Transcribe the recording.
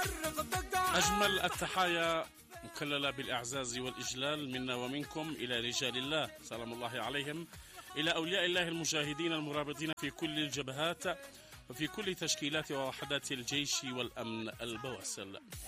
أجمل التحايا مكللة بالإعزاز والإجلال منا ومنكم إلى رجال الله سلام الله عليهم، إلى أولياء الله المجاهدين المرابطين في كل الجبهات وفي كل تشكيلات ووحدات الجيش والأمن البواسل.